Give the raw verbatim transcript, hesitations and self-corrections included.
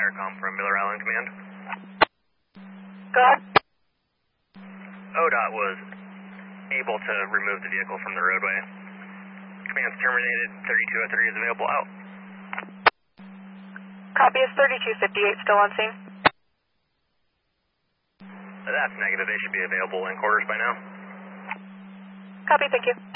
intercom from Miller Island Command. Go ahead. O D O T was able to remove the vehicle from the roadway. Command's terminated, thirty-two oh three is available out. Copy, is thirty-two fifty-eight still on scene? That's negative, they should be available in quarters by now. Copy, thank you.